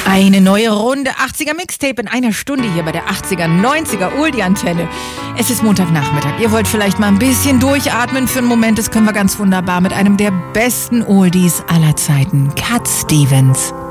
Eine neue Runde 80er Mixtape in einer Stunde hier bei der 80er, 90er Oldie-Antenne. Es ist Montagnachmittag. Ihr wollt vielleicht mal ein bisschen durchatmen für einen Moment. Das können wir ganz wunderbar mit einem der besten Oldies aller Zeiten. Cat Stevens.